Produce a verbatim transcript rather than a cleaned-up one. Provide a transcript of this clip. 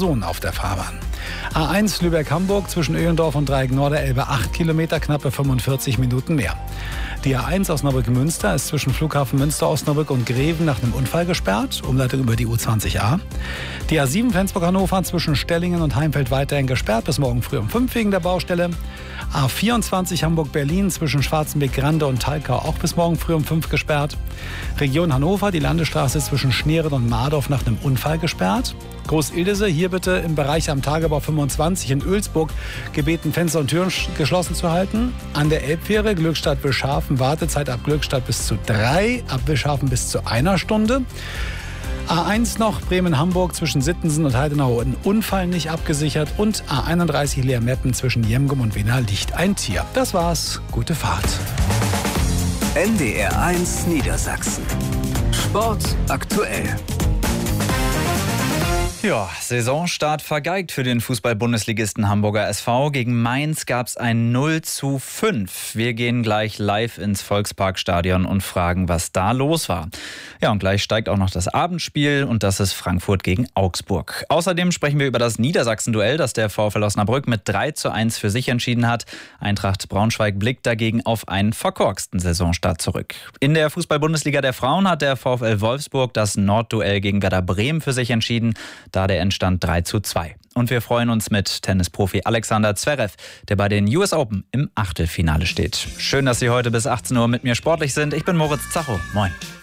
Personen auf der Fahrbahn. A eins Lübeck-Hamburg zwischen Öhlendorf und Dreieck-Norderelbe acht Kilometer, knappe fünfundvierzig Minuten mehr. Die A eins Osnabrück-Münster ist zwischen Flughafen Münster-Osnabrück und Greven nach einem Unfall gesperrt, Umleitung über die U zwanzig a. Die A sieben Flensburg-Hannover zwischen Stellingen und Heimfeld weiterhin gesperrt, bis morgen früh um fünf wegen der Baustelle. A vierundzwanzig Hamburg-Berlin zwischen Schwarzenbeck-Grande und Talkau auch bis morgen früh um fünf gesperrt. Region Hannover, die Landesstraße zwischen Schneeren und Mardorf nach einem Unfall gesperrt. Groß-Ildese, hier bitte im Bereich am Tagebau fünfundzwanzig in Oelsburg gebeten, Fenster und Türen geschlossen zu halten. An der Elbfähre Glückstadt-Wischhafen, Wartezeit ab Glückstadt bis zu drei, ab Wischhafen bis zu einer Stunde. A eins noch Bremen-Hamburg zwischen Sittensen und Heidenau, ein Unfall nicht abgesichert. Und A einunddreißig Leer-Meppen zwischen Jemgum und Wena liegt ein Tier. Das war's. Gute Fahrt. N D R eins Niedersachsen. Sport aktuell. Ja, Saisonstart vergeigt für den Fußball-Bundesligisten Hamburger S V. Gegen Mainz gab es ein null zu fünf. Wir gehen gleich live ins Volksparkstadion und fragen, was da los war. Ja, und gleich steigt auch noch das Abendspiel und das ist Frankfurt gegen Augsburg. Außerdem sprechen wir über das Niedersachsen-Duell, das der VfL Osnabrück mit drei zu eins für sich entschieden hat. Eintracht Braunschweig blickt dagegen auf einen verkorksten Saisonstart zurück. In der Fußball-Bundesliga der Frauen hat der VfL Wolfsburg das Nordduell gegen Werder Bremen für sich entschieden. Da der Endstand drei zu zwei. Und wir freuen uns mit Tennisprofi Alexander Zverev, der bei den U S Open im Achtelfinale steht. Schön, dass Sie heute bis achtzehn Uhr mit mir sportlich sind. Ich bin Moritz Zacho. Moin.